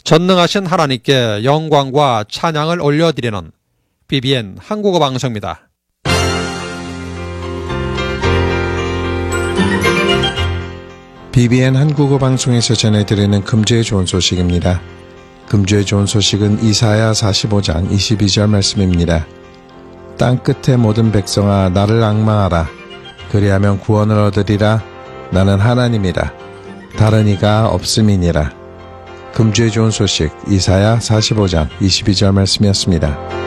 전능하신 하나님께 영광과 찬양을 올려드리는 BBN 한국어 방송입니다. BBN 한국어 방송에서 전해드리는 금주의 좋은 소식입니다. 금주의 좋은 소식은 이사야 45장 22절 말씀입니다. 땅끝의 모든 백성아 나를 앙망하라. 그리하면 구원을 얻으리라. 나는 하나님이라. 다른 이가 없음이니라. 금주의 좋은 소식 이사야 45장 22절 말씀이었습니다.